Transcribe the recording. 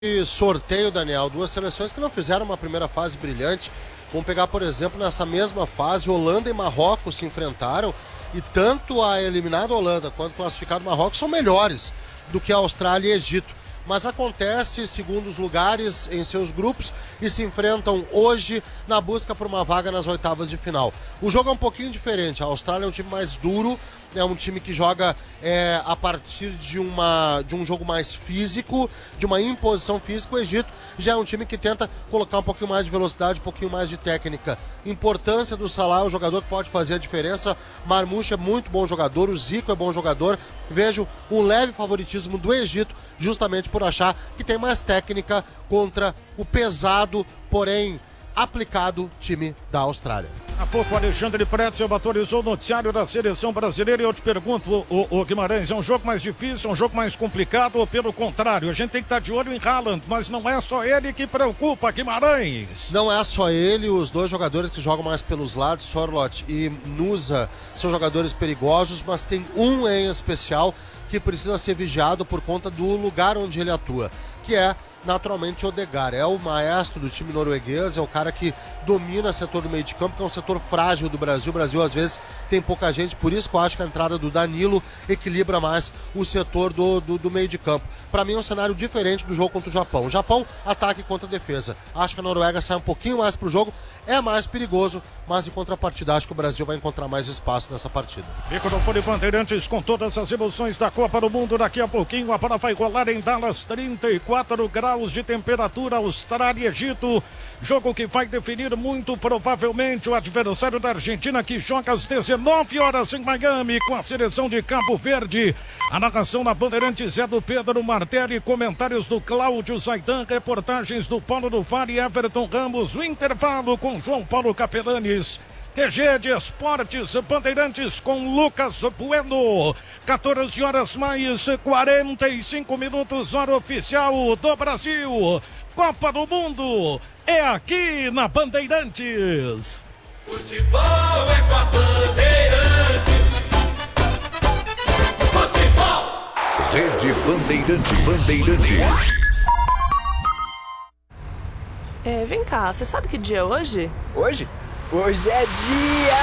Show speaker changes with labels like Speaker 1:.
Speaker 1: sorteio, Daniel, duas seleções que não fizeram uma primeira fase brilhante. Vamos pegar, por exemplo, nessa mesma fase, Holanda e Marrocos se enfrentaram e tanto a eliminada Holanda quanto o classificado Marrocos são melhores do que a Austrália e Egito. Mas acontece segundo os lugares em seus grupos e se enfrentam hoje na busca por uma vaga nas oitavas de final. O jogo é um pouquinho diferente, a Austrália é um time mais duro, é um time que joga a partir de um jogo mais físico, de uma imposição física. O Egito já é um time que tenta colocar um pouquinho mais de velocidade, um pouquinho mais de técnica. Importância do Salah, o jogador que pode fazer a diferença. Marmoush é muito bom jogador, o Zico é bom jogador. Vejo um leve favoritismo do Egito, justamente por achar que tem mais técnica contra o pesado, porém aplicado time da Austrália.
Speaker 2: Há pouco o Alexandre Pretzel atualizou o noticiário da seleção brasileira e eu te pergunto, o Guimarães, é um jogo mais difícil, é um jogo mais complicado ou pelo contrário? A gente tem que estar de olho em Haaland, mas não é só ele que preocupa, Guimarães.
Speaker 1: Não é só ele, os dois jogadores que jogam mais pelos lados, Sorloth e Nusa, são jogadores perigosos, mas tem um em especial que precisa ser vigiado por conta do lugar onde ele atua, que é naturalmente Odegaard. É o maestro do time norueguês, é o cara que domina o setor do meio de campo, que é um setor frágil do Brasil. O Brasil às vezes tem pouca gente, por isso que eu acho que a entrada do Danilo equilibra mais o setor do meio de campo. Para mim é um cenário diferente do jogo contra o Japão. O Japão, ataque contra defesa. Acho que a Noruega sai um pouquinho mais pro jogo, é mais perigoso, mas em contrapartida acho que o Brasil vai encontrar mais espaço nessa partida.
Speaker 2: Microfone Bandeirantes com todas as emoções da Copa do Mundo. Daqui a pouquinho a bola vai rolar em Dallas, 34 graus de temperatura, Austrália e Egito. Jogo que vai definir muito provavelmente o adversário da Argentina, que joga às 19 horas em Miami com a seleção de Cabo Verde. A narração na Bandeirantes é do Pedro Martelli, comentários do Cláudio Zaidan, reportagens do Paulo do Vale e Everton Ramos. O intervalo com João Paulo Capelanes. TG de Esportes Bandeirantes com Lucas Bueno. 14 horas mais 45 minutos, hora oficial do Brasil. Copa do Mundo é aqui na Bandeirantes.
Speaker 3: Futebol é com a Bandeirantes. Futebol.
Speaker 4: Rede Bandeirantes.
Speaker 5: Vem cá, você sabe que dia é hoje?
Speaker 6: Hoje? Hoje é dia